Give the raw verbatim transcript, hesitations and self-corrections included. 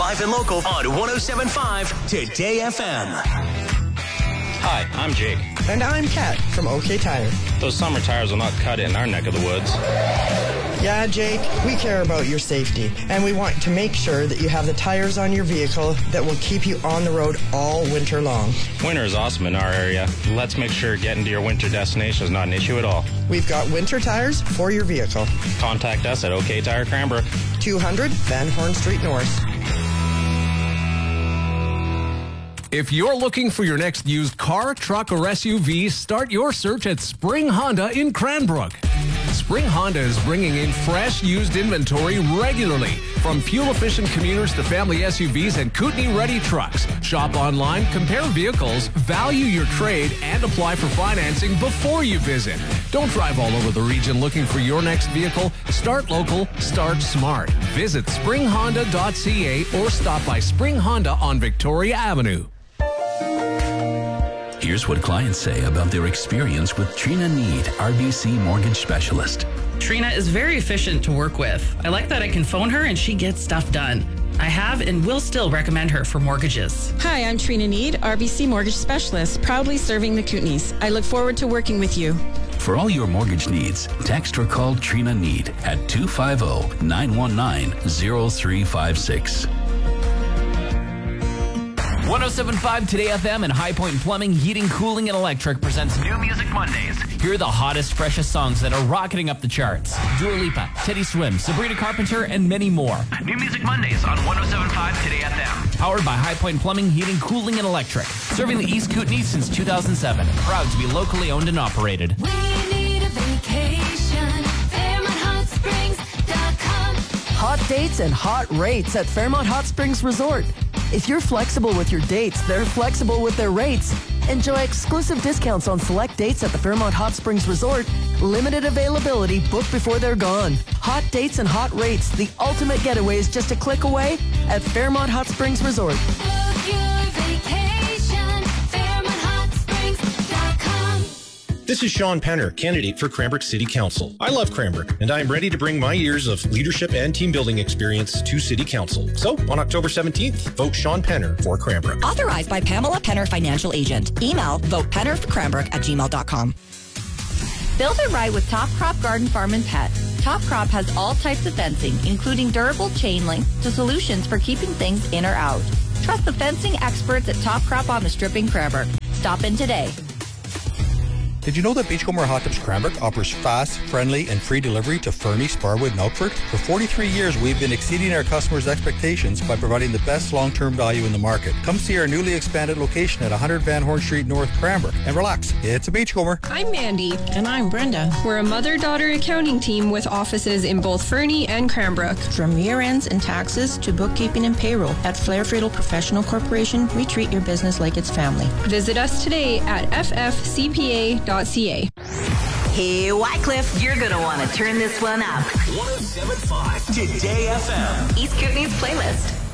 Live and local on one oh seven point five Today F M. Hi, I'm Jake. And I'm Kat from OK Tire. Those summer tires will not cut it in our neck of the woods. Yeah, Jake, we care about your safety, and we want to make sure that you have the tires on your vehicle that will keep you on the road all winter long. Winter is awesome in our area. Let's make sure getting to your winter destination is not an issue at all. We've got winter tires for your vehicle. Contact us at OK Tire Cranbrook. two hundred Van Horn Street North. If you're looking for your next used car, truck, or S U V, start your search at Spring Honda in Cranbrook. Spring Honda is bringing in fresh used inventory regularly, from fuel-efficient commuters to family S U Vs and Kootenai-ready trucks. Shop online, compare vehicles, value your trade, and apply for financing before you visit. Don't drive all over the region looking for your next vehicle. Start local, start smart. Visit spring honda dot c a or stop by Spring Honda on Victoria Avenue. Here's what clients say about their experience with Trina Need, R B C Mortgage Specialist. Trina is very efficient to work with. I like that I can phone her and she gets stuff done. I have and will still recommend her for mortgages. Hi, I'm Trina Need, R B C Mortgage Specialist, proudly serving the Kootenays. I look forward to working with you. For all your mortgage needs, text or call Trina Need at two five zero, nine one nine, zero three five six. one oh seven point five Today F M and High Point Plumbing, Heating, Cooling, and Electric presents New Music Mondays. Here are the hottest, freshest songs that are rocketing up the charts. Dua Lipa, Teddy Swim, Sabrina Carpenter, and many more. New Music Mondays on one oh seven point five Today F M. Powered by High Point Plumbing, Heating, Cooling, and Electric. Serving the East Kootenays since two thousand seven. Proud to be locally owned and operated. We need a vacation. Fairmont Hot Springs dot com. Hot dates and hot rates at Fairmont Hot Springs Resort. If you're flexible with your dates, they're flexible with their rates. Enjoy exclusive discounts on select dates at the Fairmont Hot Springs Resort. Limited availability, book before they're gone. Hot dates and hot rates, the ultimate getaways just a click away at Fairmont Hot Springs Resort. Book your vacation. Fairmont Hot Springs dot com. This is Sean Penner, candidate for Cranbrook City Council. I love Cranbrook, and I am ready to bring my years of leadership and team building experience to City Council. So, on October seventeenth, vote Sean Penner for Cranbrook. Authorized by Pamela Penner, Financial Agent. Email votepennerforcranbrook at gmail dot com. Build it right with Top Crop Garden Farm and Pet. Top Crop has all types of fencing, including durable chain link to solutions for keeping things in or out. Trust the fencing experts at Top Crop on the Strip in Cranbrook. Stop in today. Did you know that Beachcomber Hot Tubs Cranbrook offers fast, friendly, and free delivery to Fernie, Sparwood, and Elkford? For forty-three years, we've been exceeding our customers' expectations by providing the best long-term value in the market. Come see our newly expanded location at one hundred Van Horn Street North, Cranbrook, and relax. It's a Beachcomber. I'm Mandy. And I'm Brenda. We're a mother-daughter accounting team with offices in both Fernie and Cranbrook. From year-ends and taxes to bookkeeping and payroll, at Flair Friedel Professional Corporation, we treat your business like it's family. Visit us today at f f c p a dot c a. Hey, Wycliffe, you're going to want to turn this one up. one oh seven point five Today F M. East Kootenay's playlist.